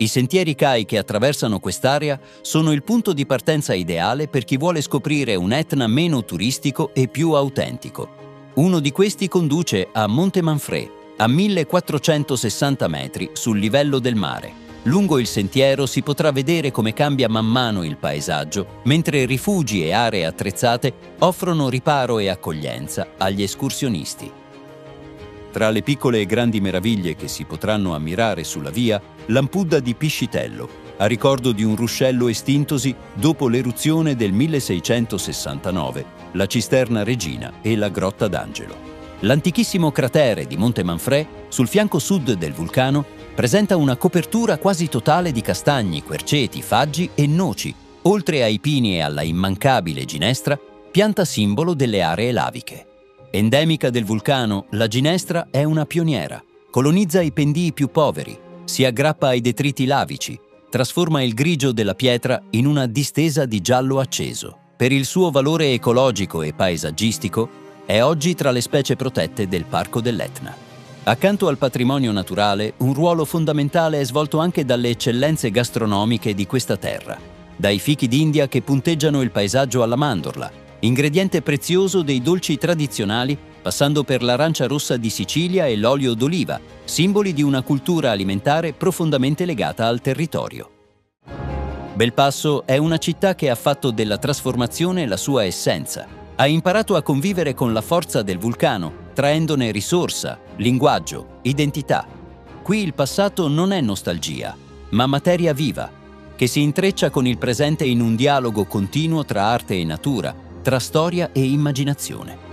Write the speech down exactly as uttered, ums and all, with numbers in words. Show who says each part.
Speaker 1: I sentieri C A I che attraversano quest'area sono il punto di partenza ideale per chi vuole scoprire un Etna meno turistico e più autentico. Uno di questi conduce a Monte Manfrè, a millequattrocentosessanta metri sul livello del mare. Lungo il sentiero si potrà vedere come cambia man mano il paesaggio, mentre rifugi e aree attrezzate offrono riparo e accoglienza agli escursionisti. Tra le piccole e grandi meraviglie che si potranno ammirare sulla via, l'Ampudda di Piscitello, a ricordo di un ruscello estintosi dopo l'eruzione del milleseicentosessantanove, la Cisterna Regina e la Grotta d'Angelo. L'antichissimo cratere di Monte Manfrè, sul fianco sud del vulcano, presenta una copertura quasi totale di castagni, querceti, faggi e noci, oltre ai pini e alla immancabile ginestra, pianta simbolo delle aree laviche. Endemica del vulcano, la ginestra è una pioniera. Colonizza i pendii più poveri, si aggrappa ai detriti lavici, trasforma il grigio della pietra in una distesa di giallo acceso. Per il suo valore ecologico e paesaggistico, è oggi tra le specie protette del Parco dell'Etna. Accanto al patrimonio naturale, un ruolo fondamentale è svolto anche dalle eccellenze gastronomiche di questa terra, dai fichi d'India che punteggiano il paesaggio alla mandorla, ingrediente prezioso dei dolci tradizionali, passando per l'arancia rossa di Sicilia e l'olio d'oliva, simboli di una cultura alimentare profondamente legata al territorio. Belpasso è una città che ha fatto della trasformazione la sua essenza. Ha imparato a convivere con la forza del vulcano, traendone risorsa, linguaggio, identità. Qui il passato non è nostalgia, ma materia viva, che si intreccia con il presente in un dialogo continuo tra arte e natura, tra storia e immaginazione.